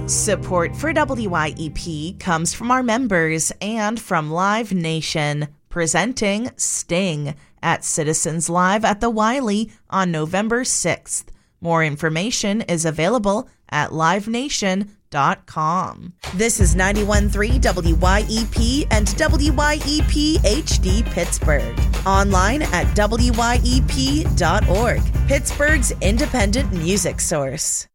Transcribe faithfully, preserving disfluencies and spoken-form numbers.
Support for W Y E P comes from our members and from Live Nation, presenting Sting at Citizens Live at the Wiley on November sixth. More information is available at live nation dot com. This is ninety-one point three W Y E P and W Y E P H D Pittsburgh. Online at W Y E P dot org, Pittsburgh's independent music source.